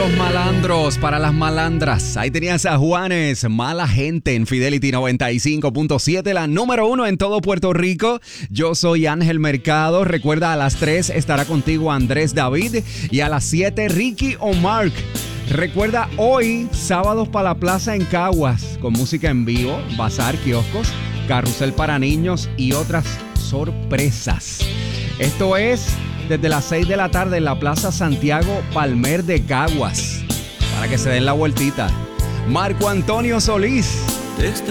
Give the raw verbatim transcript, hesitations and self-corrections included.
los malandros, para las malandras. Ahí tenías a Juanes, Mala Gente en Fidelity noventa y cinco punto siete, la número uno en todo Puerto Rico. Yo soy Ángel Mercado. Recuerda, a las tres estará contigo Andrés David y a las siete Ricky Omar. Recuerda, hoy, sábados para la plaza en Caguas, con música en vivo, bazar, kioscos, carrusel para niños y otras sorpresas. Esto es desde las seis de la tarde en la Plaza Santiago Palmer de Caguas, para que se den la vueltita. Marco Antonio Solís.